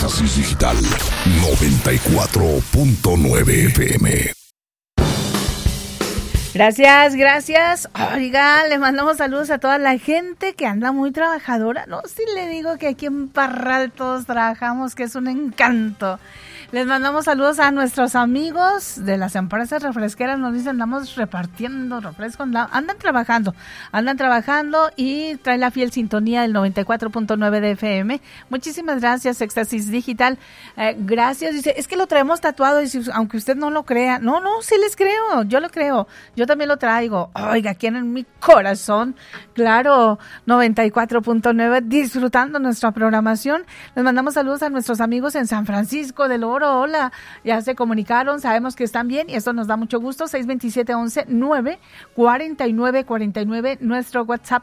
Éxtasis Digital 94.9 FM. Gracias. Oiga, le mandamos saludos a toda la gente que anda muy trabajadora. No, sí le digo que aquí en Parral todos trabajamos, que es un encanto. Les mandamos saludos a nuestros amigos de las empresas refresqueras. Nos dicen, andamos repartiendo refrescos. Andan trabajando y traen la fiel sintonía del 94.9 de FM. Muchísimas gracias, Éxtasis Digital. Gracias. Dice, es que lo traemos tatuado, y aunque usted no lo crea. No, sí les creo. Yo lo creo. Yo también lo traigo. Oiga, aquí en mi corazón, claro, 94.9, disfrutando nuestra programación. Les mandamos saludos a nuestros amigos en San Francisco del Oro. Hola, ya se comunicaron, sabemos que están bien y eso nos da mucho gusto. 627-11-949-49, nuestro WhatsApp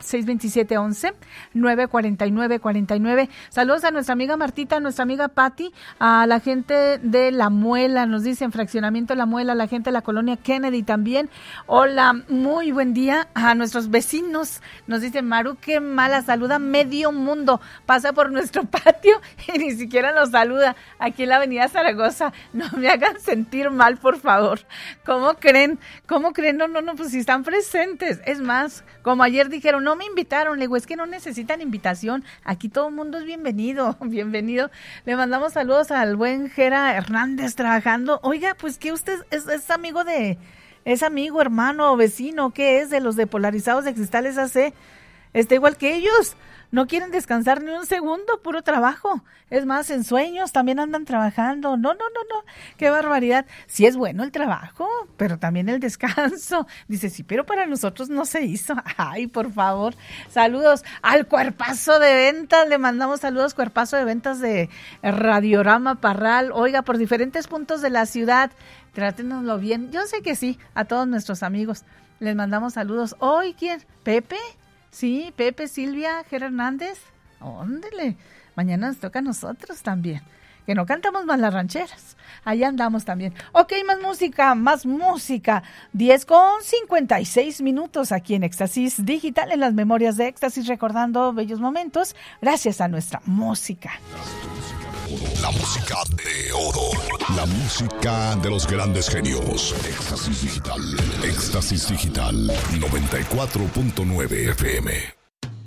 627-11-949-49. Saludos a nuestra amiga Martita, a nuestra amiga Patti, a la gente de La Muela, nos dicen Fraccionamiento La Muela, la gente de la colonia Kennedy también. Hola, muy buen día a nuestros vecinos, nos dice Maru, qué mala, saluda medio mundo, pasa por nuestro patio y ni siquiera nos saluda aquí en la avenida Zaragoza. No me hagan sentir mal, por favor. ¿Cómo creen? No, pues si están presentes. Es más, como ayer dijeron, no me invitaron, le digo, es que no necesitan invitación, aquí todo el mundo es bienvenido. Le mandamos saludos al buen Jera Hernández trabajando. Oiga, pues que usted es amigo hermano, vecino, ¿qué es? De los de Polarizados de Cristales AC. Está igual que ellos. No quieren descansar ni un segundo, puro trabajo. Es más, en sueños también andan trabajando. No. Qué barbaridad. Sí es bueno el trabajo, pero también el descanso. Dice, sí, pero para nosotros no se hizo. Ay, por favor. Saludos al Cuerpazo de Ventas. Le mandamos saludos, Cuerpazo de Ventas de Radiorama Parral. Oiga, por diferentes puntos de la ciudad. Trátenoslo bien. Yo sé que sí, a todos nuestros amigos. Les mandamos saludos. ¿Hoy quién? ¿Pepe? Sí, Pepe, Silvia, Ger Hernández. Óndele, mañana nos toca a nosotros también. Que no cantamos más las rancheras. Allá andamos también. Ok, más música. 10:56 aquí en Éxtasis Digital, en las memorias de Éxtasis, recordando bellos momentos, gracias a nuestra música. La música de oro. La música de los grandes genios. Éxtasis Digital. Éxtasis Digital 94.9 FM.